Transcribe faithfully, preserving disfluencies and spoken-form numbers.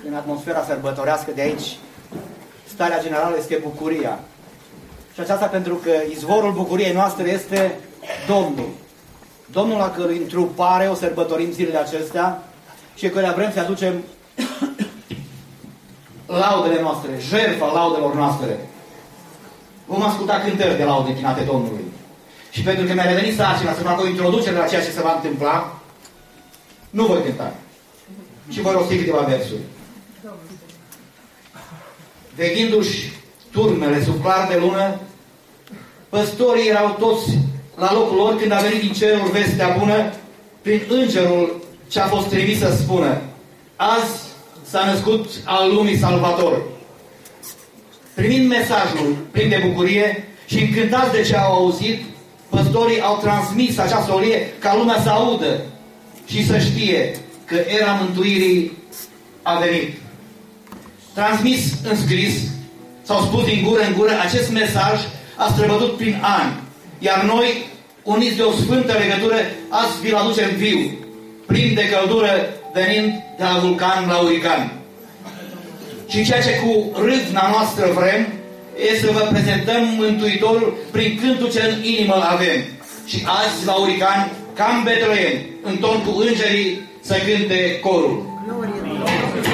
în atmosfera sărbătorească de aici, starea generală este bucuria. Și aceasta pentru că izvorul bucuriei noastre este Domnul. Domnul la cărui întrupare o sărbătorim zilele acestea și căruia vrem să aducem laudele noastre, jertfa laudelor noastre. Vom asculta cântări de laude închinate Domnului. Și pentru că mi-a revenit sarcina să fac o introducere la ceea ce se va întâmpla, nu voi cânta. Și voi rosti câteva versuri. Veghindu-și turmele sub clar de lună, păstorii erau toți la locul lor când a venit din cerul vestea bună prin îngerul ce a fost trimis să spună: azi s-a născut al lumii Salvator. Primind mesajul plin de bucurie și încântați de ce au auzit, păstorii au transmis acea solie ca lumea să audă și să știe că era mântuirii a venit. Transmis în scris, s-au spus din gură în gură, acest mesaj a străbătut prin ani. Iar noi, uniți de o sfântă legătură, azi vi-l aducem viu, plin de căldură, venind de la vulcan la urican. Și ceea ce cu râvna noastră vrem, e să vă prezentăm Mântuitorul prin cântul ce în inimă avem. Și azi la urican, ca în Betleem, în ton cu îngerii, să cânte corul. Glorie.